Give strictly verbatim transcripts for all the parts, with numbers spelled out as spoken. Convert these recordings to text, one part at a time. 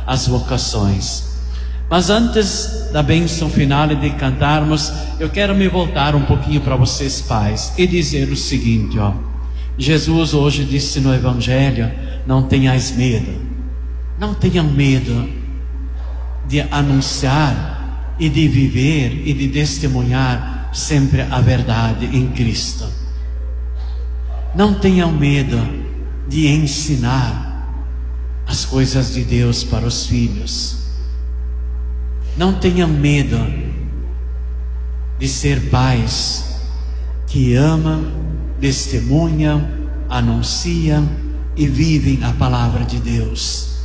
as vocações. Mas antes da bênção final e de cantarmos, eu quero me voltar um pouquinho para vocês pais e dizer o seguinte, ó. Jesus hoje disse no Evangelho: não tenhais medo, não tenham medo de anunciar e de viver e de testemunhar sempre a verdade em Cristo. Não tenham medo de ensinar as coisas de Deus para os filhos. Não tenham medo de ser pais que amam, testemunham, anunciam e vivem a palavra de Deus.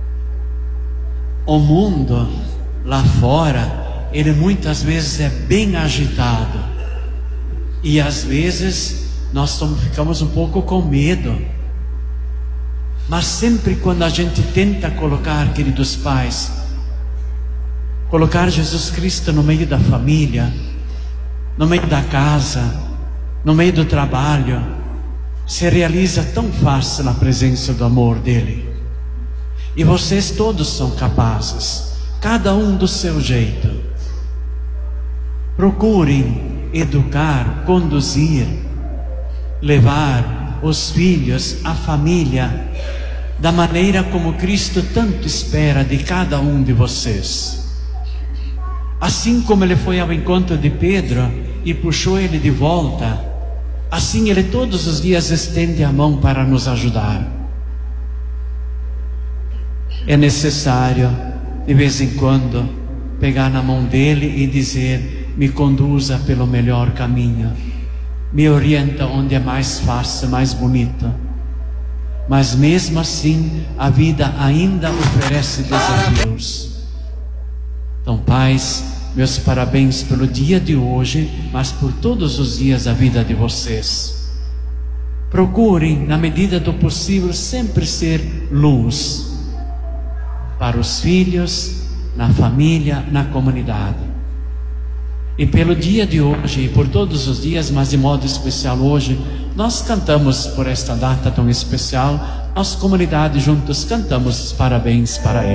O mundo lá fora, ele muitas vezes é bem agitado, e às vezes nós estamos, ficamos um pouco com medo. Mas sempre quando a gente tenta colocar, queridos pais, colocar Jesus Cristo no meio da família, no meio da casa, no meio do trabalho, se realiza tão fácil na presença do amor dele. E vocês todos são capazes, cada um do seu jeito. Procurem educar, conduzir, levar os filhos, a família, da maneira como Cristo tanto espera de cada um de vocês. Assim como ele foi ao encontro de Pedro e puxou ele de volta, assim ele todos os dias estende a mão para nos ajudar. É necessário, de vez em quando, pegar na mão dele e dizer: me conduza pelo melhor caminho, me orienta onde é mais fácil, mais bonito. Mas mesmo assim, a vida ainda oferece desafios. Então, pais, meus parabéns pelo dia de hoje, mas por todos os dias da vida de vocês. Procurem, na medida do possível, sempre ser luz para os filhos, na família, na comunidade. E pelo dia de hoje, e por todos os dias, mas de modo especial hoje, nós cantamos por esta data tão especial, nós comunidade juntos cantamos os parabéns para ele.